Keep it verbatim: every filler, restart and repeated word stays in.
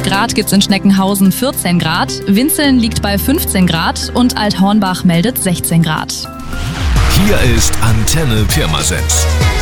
Grad gibt's in Schneckenhausen vierzehn Grad, Winzeln liegt bei fünfzehn Grad und Althornbach meldet sechzehn Grad. Hier ist Antenne Pirmasens.